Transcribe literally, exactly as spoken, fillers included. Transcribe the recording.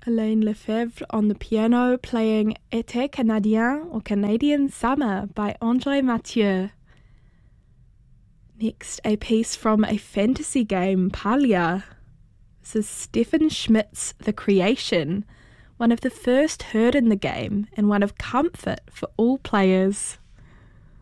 Alain Lefebvre on the piano playing Été Canadien or Canadian Summer by André Mathieu. Next, a piece from a fantasy game, Palia. This is Stefan Schmidt's The Creation, one of the first heard in the game and one of comfort for all players.